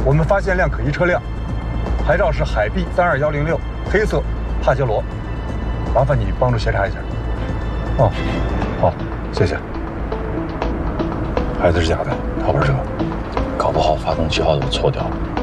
我们发现辆可疑车辆，牌照是海 B 32106，黑色帕杰罗，麻烦你帮助协查一下。哦，好，谢谢。牌子是假的，套板车， 搞不好发动机号都错掉了。